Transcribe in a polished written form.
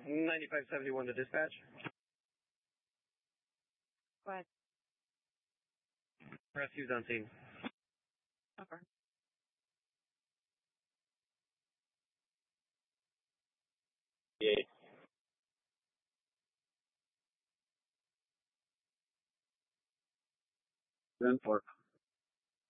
9571 to dispatch. Go ahead. Rescue's on scene. Okay. Yeah. 10-4.